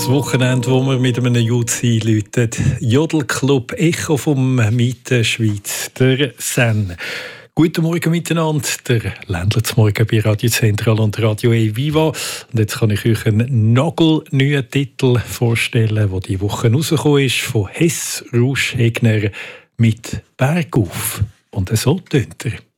Das Wochenende, wo wir mit einem Jutzi läuten. Jodelclub Echo vom Mitte Schweiz, der Sen. Guten Morgen miteinander, der Ländler zum Morgen bei Radio Zentral und Radio E-Viva. Und jetzt kann ich euch einen nagelneuen Titel vorstellen, der diese Woche rausgekommen ist, von Hess Rausch Hegner mit «Bergauf». Und so tönt er.